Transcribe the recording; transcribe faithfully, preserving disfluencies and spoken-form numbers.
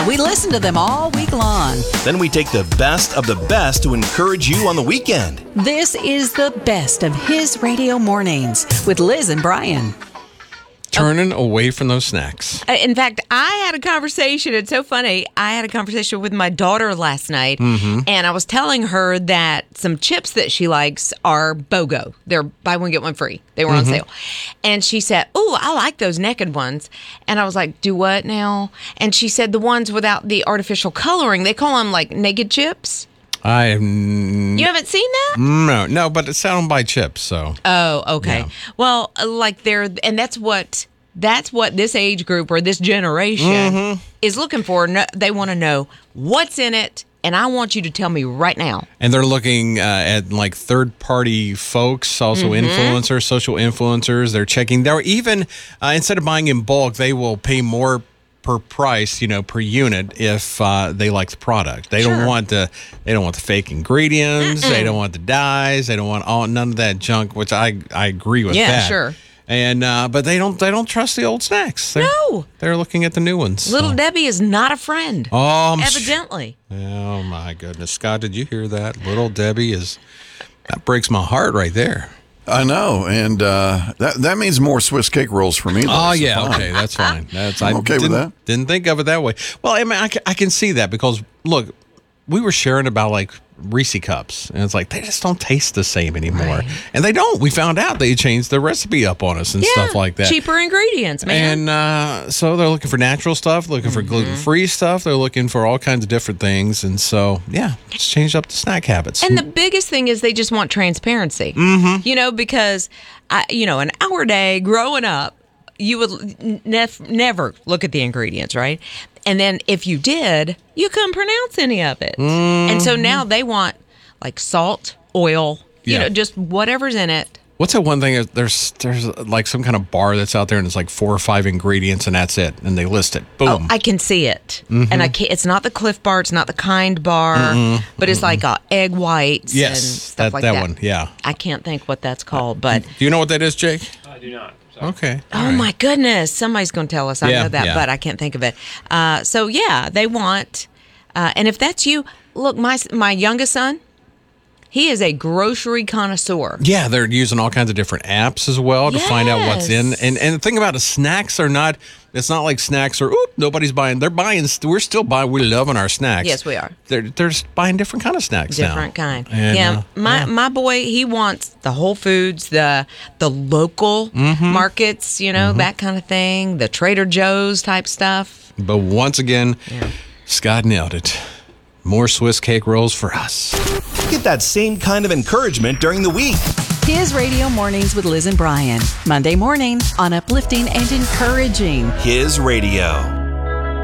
Yeah, we listen to them all week long. Then we take the best of the best to encourage you on the weekend. This is the best of His Radio Mornings with Liz and Brian. Turning away from those snacks. Uh, In fact, I had a conversation. It's so funny. I had a conversation with my daughter last night, Mm-hmm. and I was telling her that some chips that she likes are BOGO. They're buy one, get one free. They were on Mm-hmm. sale. And she said, oh, I like those naked ones. And I was like, do what now? And she said the ones without the artificial coloring. They call them like naked chips. I mm, You haven't seen that? no, no, but it's sound by chips, so. Oh, okay. Yeah. Well, uh, like they're, and that's what that's what this age group or this generation Mm-hmm. is looking for. No, they want to know what's in it, and I want you to tell me right now. And they're looking uh, at like third-party folks, also Mm-hmm. influencers, social influencers. They're checking. They're even uh, instead of buying in bulk, they will pay more per price, you know, per unit if uh, they like the product. They Sure. don't want the they don't want the fake ingredients. They don't want the dyes. They don't want all none of that junk. Which I I agree with Yeah, that. sure. And uh, but they don't they don't trust the old snacks. They're, No. they're looking at the new ones. Little so. Debbie is not a friend. Oh, I'm sh- Evidently. Oh my goodness, Scott, did you hear that? Little Debbie is that breaks my heart right there. I know, and uh, that that means more Swiss cake rolls for me. though, Oh so yeah, fine. okay, that's fine. That's I'm I okay with didn't, that. Didn't think of it that way. Well, I mean, I, ca- I can see that because look, we were sharing about like Reese cups, and it's like they just don't taste the same anymore, Right. and they don't. We found out they changed the recipe up on us and Yeah. stuff like that. Cheaper ingredients, man. And uh, so they're looking for natural stuff, looking for gluten-free stuff. They're looking for all kinds of different things, and so yeah, it's changed up the snack habits. And the biggest thing is they just want transparency. Mm-hmm. You know, because, I, you know, in our day, growing up, you would nef- never look at the ingredients, right? And then if you did, you couldn't pronounce any of it. And so now they want like salt, oil, you Yeah. know, just whatever's in it. What's that one thing? There's there's like some kind of bar that's out there, and it's like four or five ingredients, and that's it, and they list it. Boom. Oh, I can see it. And I can't, it's not the Cliff Bar, it's not the Kind Bar, but it's like uh, egg whites and yes, stuff that like that that. one. Yeah. I can't think what that's called, but Do you know what that is, Jake? I do not. Okay. all oh right. my goodness, somebody's going to tell us. I Yeah, know that, yeah. but I can't think of it. Uh, so yeah, they want, uh, and if that's you, look, my my youngest son, he is a grocery connoisseur. Yeah, they're using all kinds of different apps as well to find out what's in. Yes. And and the thing about it, snacks are not. It's not like snacks are. Oop, nobody's buying. They're buying. We're still buying. We're loving our snacks. Yes, we are. They're they're just buying different kind of snacks now. Different kind. And, yeah, uh, my yeah. my boy, he wants the Whole Foods, the the local Mm-hmm. markets, you know, that kind of thing, the Trader Joe's type stuff. But once again, Scott nailed it. More Swiss cake rolls for us. Get that same kind of encouragement during the week. His Radio Mornings with Liz and Brian. Monday morning on Uplifting and Encouraging. His Radio.